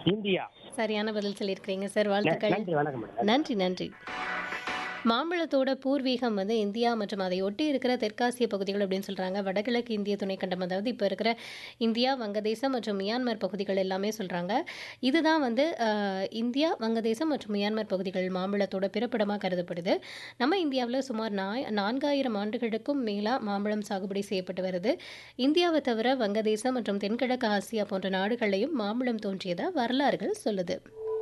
India. சரியான பதில் சொல்லியிருக்கிறீங்க சார். வாழ்த்துக்கள். நன்றி, வணக்கம் மேடம். நன்றி, நன்றி. மாம்பழத்தோட பூர்வீகம் வந்து இந்தியா மற்றும் அதை ஒட்டி இருக்கிற தெற்காசிய பகுதிகள் அப்படின்னு சொல்கிறாங்க. வடகிழக்கு இந்திய துணைக்கண்டம், அதாவது இப்போ இருக்கிற இந்தியா, வங்கதேசம் மற்றும் மியான்மர் பகுதிகள் எல்லாமே சொல்கிறாங்க. இதுதான் வந்து இந்தியா, வங்கதேசம் மற்றும் மியான்மர் பகுதிகள் மாம்பழத்தோட பிறப்பிடமாக கருதப்படுது. நம்ம இந்தியாவில் சுமார் 4000 ஆண்டுகளுக்கும் மேலாக மாம்பழம் சாகுபடி செய்யப்பட்டு வருது. இந்தியாவை தவிர வங்கதேசம் மற்றும் தென்கிழக்கு ஆசியா போன்ற நாடுகளையும் மாம்பழம் தோன்றியதாக வரலாறுகள் சொல்லுது.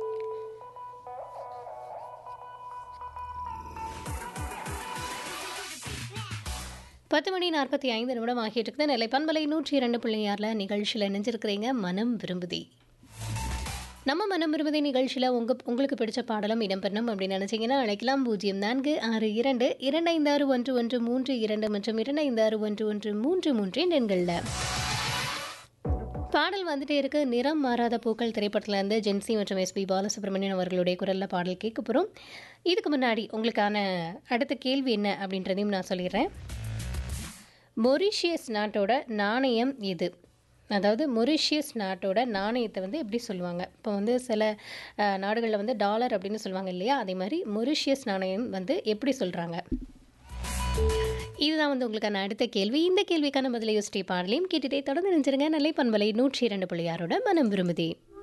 பத்து மணி 45 ஆகிட்டு இருக்குது. நெல்லை பண்பலை 102.6 நிகழ்ச்சியில் இணைஞ்சிருக்கிறீங்க. மனம் விரும்புதி. நம்ம மனம் விரும்புதி நிகழ்ச்சியில் உங்களுக்கு பிடிச்ச பாடலும் இடம்பெறணும் அப்படின்னு நினச்சிங்கன்னா அழைக்கலாம். 0462 256113 மற்றும் 256113 எண்களில். பாடல் வந்துட்டே இருக்கு. நிறம் மாறாத பூக்கள் திரைப்படத்தில் இருந்து ஜென்சி மற்றும் எஸ்பி பாலசுப்ரமணியன் அவர்களுடைய குரலில் பாடல் கேட்க போகிறோம். இதுக்கு முன்னாடி உங்களுக்கான அடுத்த கேள்வி என்ன அப்படின்றதையும் நான் சொல்லிடுறேன். மொரிஷியஸ் நாட்டோட நாணயம் எது? அதாவது மொரிஷியஸ் நாட்டோட நாணயத்தை வந்து எப்படி சொல்லுவாங்க? இப்போ வந்து சில நாடுகளில் வந்து டாலர் அப்படின்னு சொல்லுவாங்க இல்லையா, அதே மாதிரி மொரிஷியஸ் நாணயம் வந்து எப்படி சொல்கிறாங்க? இதுதான் வந்து உங்களுக்கான அடுத்த கேள்வி. இந்த கேள்விக்கான பதிலை யோசிச்சு பாடலையும் கேட்டுகிட்டே தொடர்ந்து நினைச்சிருங்க. நெல்லை பண்பலை 102.6 மனம் விரும்புதி.